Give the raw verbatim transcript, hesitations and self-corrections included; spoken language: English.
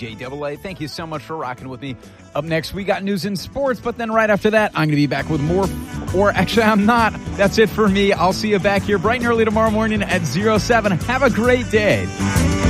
J A A. Thank you so much for rocking with me. Up next, we got news and sports, but then right after that, I'm going to be back with more. Or actually, I'm not. That's it for me. I'll see you back here bright and early tomorrow morning at zero seven. Have a great day.